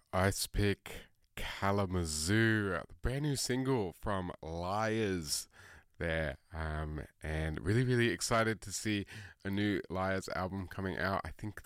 Ice Pick Kalamazoo, the brand new single from Liars there. And really, really excited to see a new Liars album coming out. I think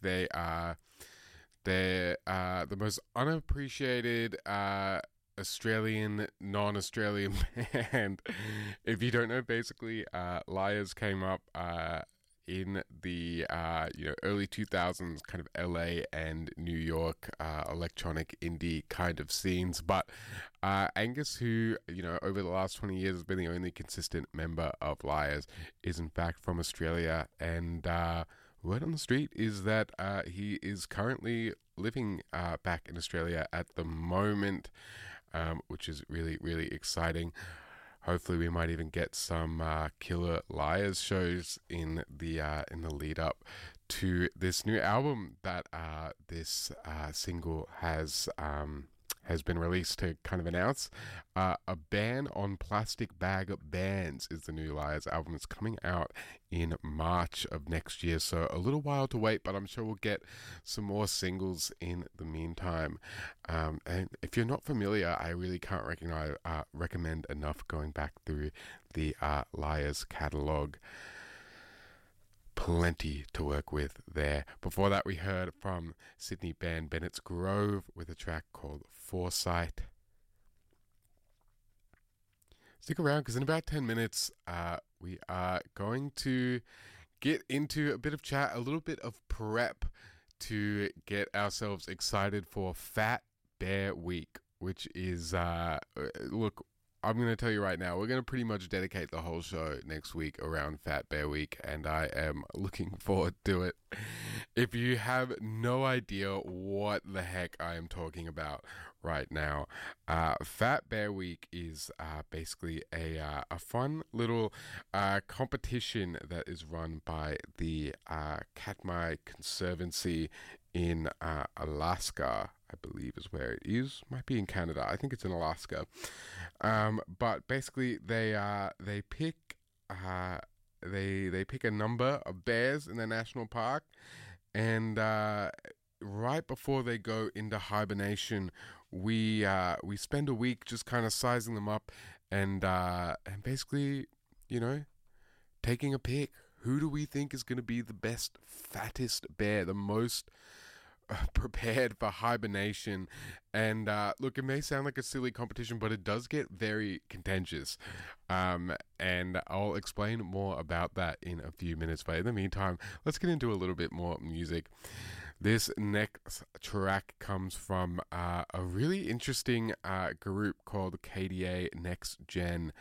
they're the most unappreciated Australian, non-Australian band. If you don't know, basically, Liars came up in the early 2000s, kind of LA and New York electronic indie kind of scenes. But Angus, who over the last 20 years has been the only consistent member of Liars, is in fact from Australia, and word on the street is that he is currently living back in Australia at the moment, which is really, really exciting. Hopefully, we might even get some killer Liars shows in the lead up to this new album that this single has been released to kind of announce. A Ban on Plastic Bag Bans is the new Liars album. It's coming out in March of next year, so a little while to wait, but I'm sure we'll get some more singles in the meantime. And if you're not familiar, I really can't recommend enough going back through the Liars catalogue. Plenty to work with there. Before that, we heard from Sydney band Bennett's Grove with a track called Foresight. Stick around, because in about 10 minutes, we are going to get into a bit of chat, a little bit of prep to get ourselves excited for Fat Bear Week, which is, look, I'm going to tell you right now, we're going to pretty much dedicate the whole show next week around Fat Bear Week, and I am looking forward to it. If you have no idea what the heck I am talking about right now, Fat Bear Week is basically a fun little competition that is run by the Katmai Conservancy in Alaska, I believe is where it is. Might be in Canada. I think it's in Alaska. But basically, they pick they pick a number of bears in the national park, and right before they go into hibernation, we spend a week just kind of sizing them up and basically, taking a pick. Who do we think is going to be the best, fattest bear, the most prepared for hibernation? And look, it may sound like a silly competition, but it does get very contentious. And I'll explain more about that in a few minutes. But in the meantime, let's get into a little bit more music. This next track comes from a really interesting group called KDA Next Gen.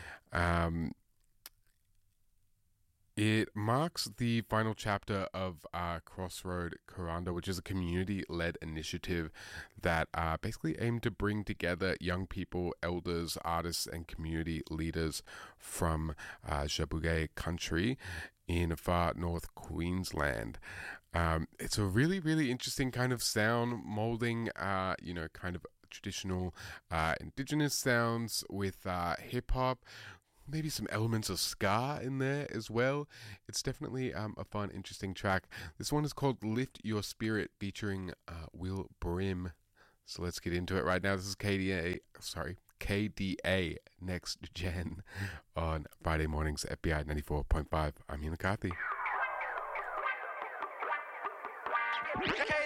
It marks the final chapter of Crossroad Kuranda, which is a community-led initiative that basically aimed to bring together young people, elders, artists, and community leaders from Jabugai country in far north Queensland. It's a really, really interesting kind of sound molding, kind of traditional indigenous sounds with hip-hop, maybe some elements of ska in there as well. It's definitely a fun, interesting track. This one is called Lift Your Spirit, featuring Will Brim. So let's get into it right now. This is KDA Next Gen on Friday mornings at FBI 94.5. I'm Ian McCarthy.